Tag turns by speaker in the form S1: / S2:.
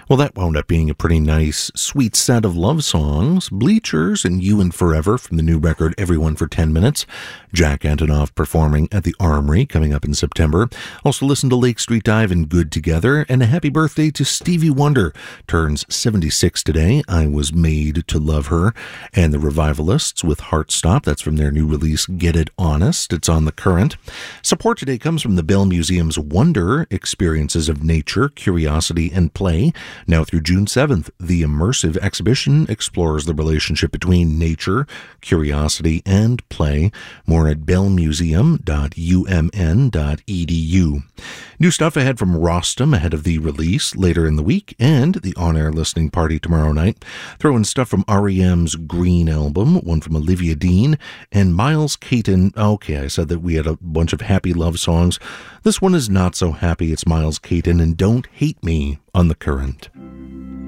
S1: Well, that wound up being a pretty nice, sweet set of love songs. Bleachers and You and Forever from the new record Everyone for 10 Minutes. Jack Antonoff performing at the Armory coming up in September. Also listen to Lake Street Dive and Good Together. And a happy birthday to Stevie Wonder. Turns 76 today. I Was Made to Love Her. And the Revivalists with Heartstop. That's from their new release Get It Honest. It's on The Current. Support today comes from the Bell Museum's Wonder Experiences of Nature, Curiosity, and Play. Now through June 7th, the immersive exhibition explores the relationship between nature, curiosity, and play. More at bellmuseum.umn.edu. New stuff ahead from Rostam ahead of the release later in the week, and the on-air listening party tomorrow night. Throw in stuff from R.E.M's Green album, one from Olivia Dean, and Miles Caton. Okay, I said that we had a bunch of happy love songs. This one is not so happy. It's Miles Caton and Don't Hate Me on The Current.